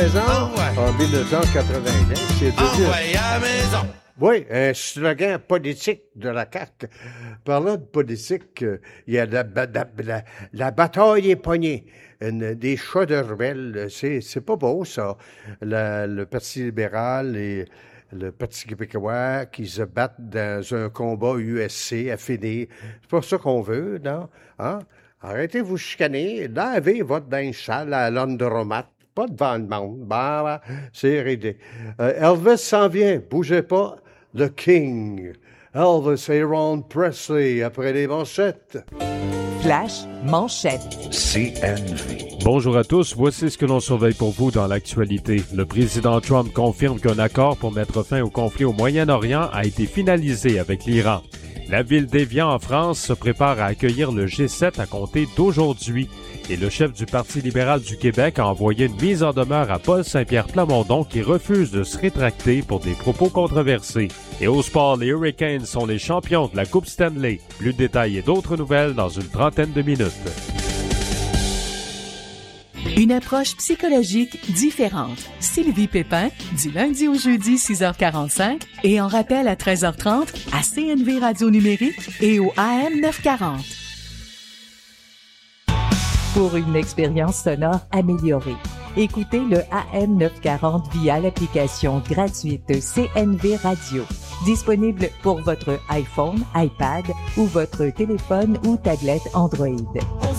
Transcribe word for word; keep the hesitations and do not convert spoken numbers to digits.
maison Ah ouais. en dix-neuf cent quatre-vingt-quinze. C'est devenu... Envoyé à la maison. Oui, un slogan politique de la C A Q. Parlant de politique, euh, il y a la, la, la, la bataille est pognée. Une, des chats de rebelles. C'est, c'est pas beau, ça. La, le Parti libéral et le Parti québécois qui se battent dans un combat U S C affiné. C'est pas ça qu'on veut, non? Hein? Arrêtez de vous chicaner. Lavez votre linge sale à l'andromat. Pas devant le monde. Bah, bah, c'est ridicule. Euh, Elvis s'en vient. Bougez pas. The King. Elvis et Ron Presley après les manchettes. Flash manchette. C N V. Bonjour à tous, voici ce que l'on surveille pour vous dans l'actualité. Le président Trump confirme qu'un accord pour mettre fin au conflit au Moyen-Orient a été finalisé avec l'Iran. La ville d'Évian en France se prépare à accueillir le G sept à compter d'aujourd'hui. Et le chef du Parti libéral du Québec a envoyé une mise en demeure à Paul Saint-Pierre Plamondon qui refuse de se rétracter pour des propos controversés. Et au sport, les Hurricanes sont les champions de la Coupe Stanley. Plus de détails et d'autres nouvelles dans une trentaine de minutes. Une approche psychologique différente. Sylvie Pépin, du lundi au jeudi, six heures quarante-cinq et en rappel à treize heures trente à C N V Radio Numérique et au A M neuf cent quarante. Pour une expérience sonore améliorée, écoutez le A M neuf cent quarante via l'application gratuite C N V Radio. Disponible pour votre iPhone, iPad ou votre téléphone ou tablette Android.